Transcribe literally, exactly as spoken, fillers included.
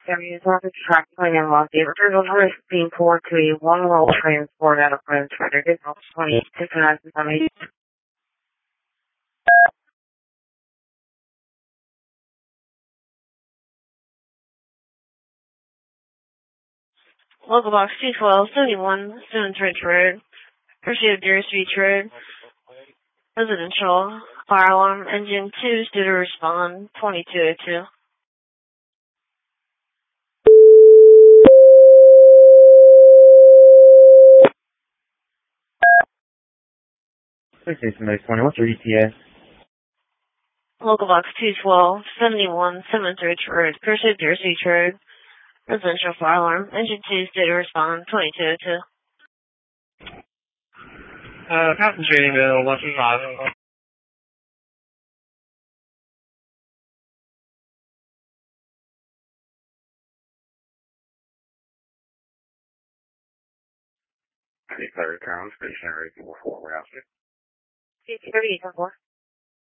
Areas office tracking and Los Davis River being poured to a one-roll transport out of Prince Frederick on twenty-six and twenty. Local box two twelve seventy-one Stevens Ridge Road, pursuit of Deer Street Road, residential, fire alarm, engine two, due to respond, twenty-two oh two. Please say somebody twenty. What's your E T A? Local box two twelve seventy-one Stevens Ridge Road, pursuit of Deer Street Road, residential, fire alarm, engine two, due to respond, twenty-two oh two. Uh, concentrating to one two five. Declared town, stationary four four, we're out. thirty-eight four.